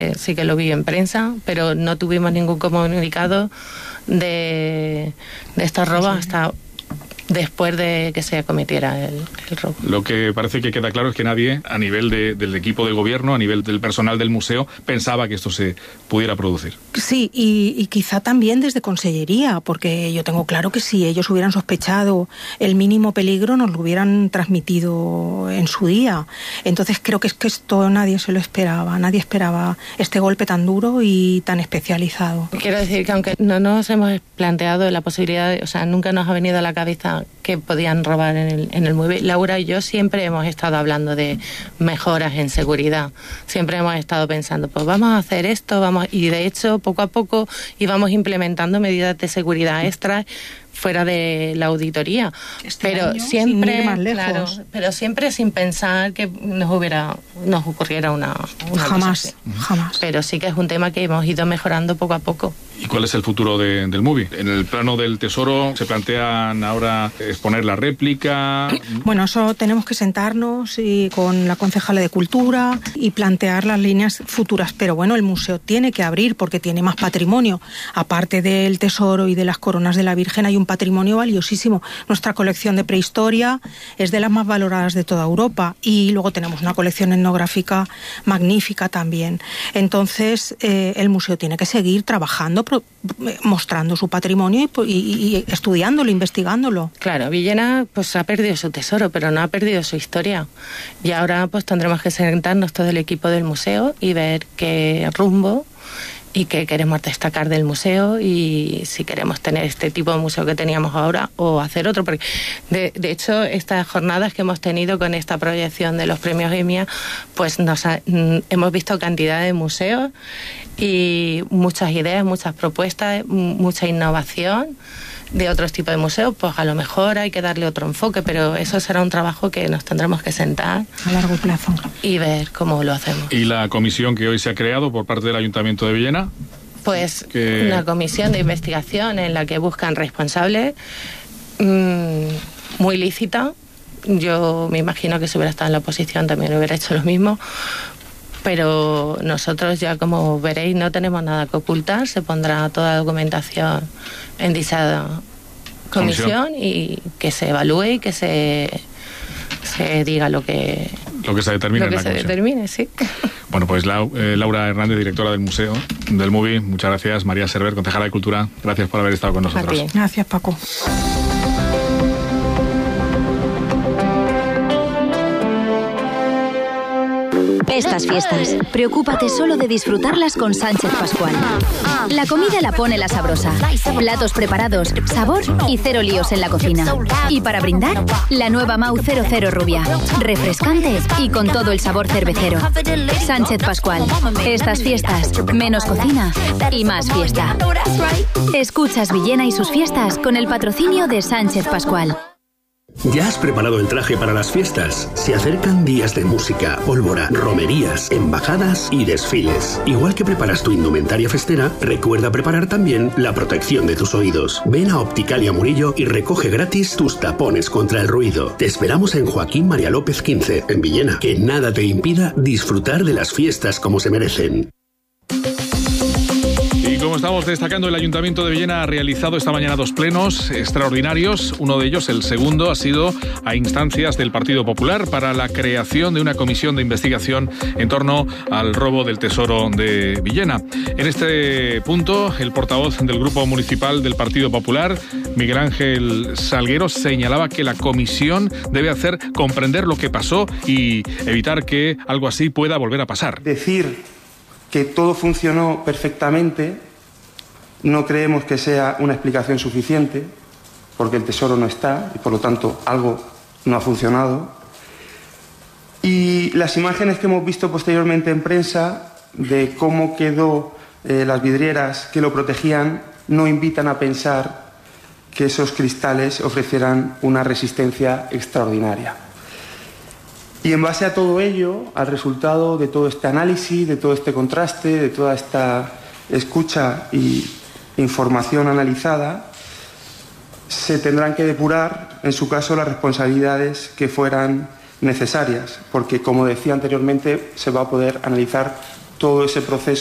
Sí que lo vi en prensa, pero no tuvimos ningún comunicado de estos robos hasta después de que se cometiera el robo. Lo que parece que queda claro es que nadie, a nivel del equipo de gobierno, a nivel del personal del museo, pensaba que esto se pudiera producir. Sí, y quizá también desde Consellería, porque yo tengo claro que si ellos hubieran sospechado el mínimo peligro, nos lo hubieran transmitido en su día. Entonces creo que es que esto nadie se lo esperaba, nadie esperaba este golpe tan duro y tan especializado. Quiero decir que aunque no nos hemos planteado la posibilidad, o sea, nunca nos ha venido a la cabeza que podían robar en el mueble. Laura y yo siempre hemos estado hablando de mejoras en seguridad. Siempre hemos estado pensando, pues vamos a hacer esto, y de hecho poco a poco íbamos implementando medidas de seguridad extras fuera de la auditoría, pero siempre, sin ir más lejos. Claro, pero siempre sin pensar que nos ocurriera una jamás. Pero sí que es un tema que hemos ido mejorando poco a poco. ¿Y cuál es el futuro del MUBI? En el plano del Tesoro se plantean ahora exponer la réplica. Bueno, eso tenemos que sentarnos y con la concejala de Cultura y plantear las líneas futuras, pero bueno, el museo tiene que abrir porque tiene más patrimonio. Aparte del Tesoro y de las coronas de la Virgen, hay un patrimonio valiosísimo. Nuestra colección de prehistoria es de las más valoradas de toda Europa y luego tenemos una colección etnográfica magnífica también. Entonces, el museo tiene que seguir trabajando, mostrando su patrimonio y estudiándolo, investigándolo. Claro, Villena pues ha perdido su tesoro, pero no ha perdido su historia. Y ahora pues tendremos que sentarnos todo el equipo del museo y ver qué rumbo y qué queremos destacar del museo y si queremos tener este tipo de museo que teníamos ahora o hacer otro, porque de hecho estas jornadas que hemos tenido con esta proyección de los premios EMIA, pues hemos visto cantidad de museos y muchas ideas, muchas propuestas, mucha innovación de otros tipos de museos. Pues a lo mejor hay que darle otro enfoque, pero eso será un trabajo que nos tendremos que sentar a largo plazo y ver cómo lo hacemos. ¿Y la comisión que hoy se ha creado por parte del Ayuntamiento de Villena? Pues una comisión de investigación en la que buscan responsables, muy lícita. Yo me imagino que si hubiera estado en la oposición también hubiera hecho lo mismo. Pero nosotros ya, como veréis, no tenemos nada que ocultar. Se pondrá toda la documentación en dicha comisión y que se evalúe y que se diga lo que se determine en la comisión. Determine, sí. Bueno, pues Laura Hernández, directora del Museo del MUBI, muchas gracias. María Server, concejala de Cultura, gracias por haber estado con nosotros. Gracias, Paco. Estas fiestas, preocúpate solo de disfrutarlas con Sánchez Pascual. La comida la pone la sabrosa. Platos preparados, sabor y cero líos en la cocina. Y para brindar, la nueva Mau 00 Rubia. Refrescante y con todo el sabor cervecero. Sánchez Pascual. Estas fiestas, menos cocina y más fiesta. Escuchas Villena y sus fiestas con el patrocinio de Sánchez Pascual. ¿Ya has preparado el traje para las fiestas? Se acercan días de música, pólvora, romerías, embajadas y desfiles. Igual que preparas tu indumentaria festera, recuerda preparar también la protección de tus oídos. Ven a Opticalia Murillo y recoge gratis tus tapones contra el ruido. Te esperamos en Joaquín María López 15, en Villena. Que nada te impida disfrutar de las fiestas como se merecen. Como estamos destacando, el Ayuntamiento de Villena ha realizado esta mañana 2 plenos extraordinarios. Uno de ellos, el segundo, ha sido a instancias del Partido Popular para la creación de una comisión de investigación en torno al robo del Tesoro de Villena. En este punto, el portavoz del Grupo Municipal del Partido Popular, Miguel Ángel Salguero, señalaba que la comisión debe hacer comprender lo que pasó y evitar que algo así pueda volver a pasar. Decir que todo funcionó perfectamente no creemos que sea una explicación suficiente, porque el tesoro no está y por lo tanto algo no ha funcionado. Y las imágenes que hemos visto posteriormente en prensa de cómo quedó las vidrieras que lo protegían no invitan a pensar que esos cristales ofrecieran una resistencia extraordinaria. Y en base a todo ello, al resultado de todo este análisis, de todo este contraste, de toda esta escucha y información analizada, se tendrán que depurar, en su caso, las responsabilidades que fueran necesarias, porque, como decía anteriormente, se va a poder analizar todo ese proceso